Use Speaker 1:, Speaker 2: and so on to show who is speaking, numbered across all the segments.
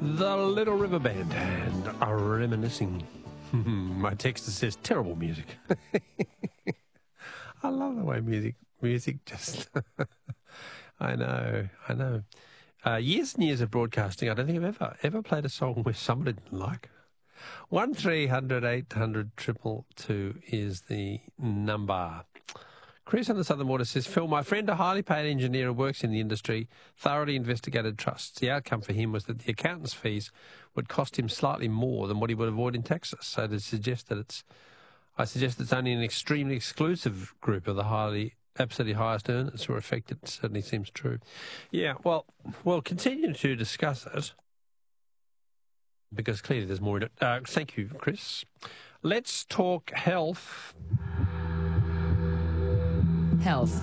Speaker 1: The Little River Band and are reminiscing. My texter says terrible music. I love the way music just. I know. Years and years of broadcasting, I don't think I've ever played a song where somebody didn't like. 1300 800 222 is the number. Chris on the Southern Water says, Phil, my friend, a highly paid engineer who works in the industry, thoroughly investigated trusts. The outcome for him was that the accountant's fees would cost him slightly more than what he would avoid in Texas. So to suggest that I suggest it's only an extremely exclusive group of the absolutely highest earners who are affected. Certainly seems true. Yeah, well, we'll continue to discuss it because clearly there's more in it. Thank you, Chris. Let's talk health.
Speaker 2: Health.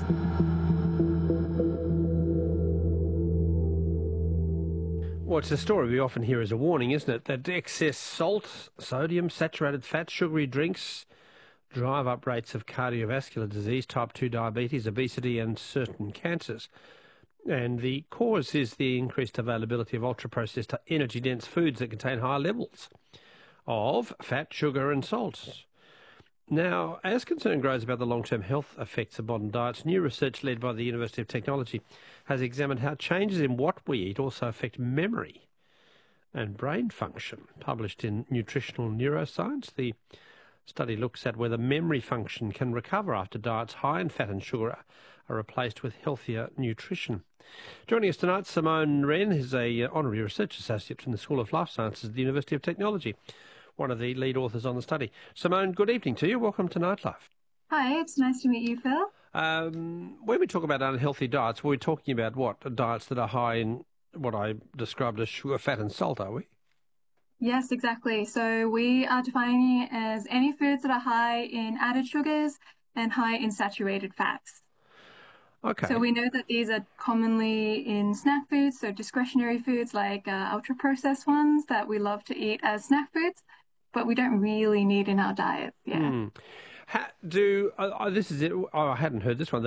Speaker 1: Well, it's a story we often hear as a warning, isn't it? That excess salt, sodium, saturated fat, sugary drinks drive up rates of cardiovascular disease, type 2 diabetes, obesity and certain cancers. And the cause is the increased availability of ultra-processed, energy-dense foods that contain high levels of fat, sugar and salt. Now, as concern grows about the long-term health effects of modern diets, new research led by the University of Technology has examined how changes in what we eat also affect memory and brain function. Published in Nutritional Neuroscience, the study looks at whether memory function can recover after diets high in fat and sugar are replaced with healthier nutrition. Joining us tonight, Simone Wren is an honorary research associate from the School of Life Sciences at the University of Technology, one of the lead authors on the study. Simone, good evening to you. Welcome to Nightlife.
Speaker 3: Hi, it's nice to meet you, Phil.
Speaker 1: When we talk about unhealthy diets, we're talking about what? Diets that are high in what I described as sugar, fat and salt, are we?
Speaker 3: Yes, exactly. So we are defining it as any foods that are high in added sugars and high in saturated fats.
Speaker 1: Okay.
Speaker 3: So we know that these are commonly in snack foods, so discretionary foods like ultra-processed ones that we love to eat as snack foods, but we don't really need in our diets. Yeah.
Speaker 1: This is it. Oh, I hadn't heard this one.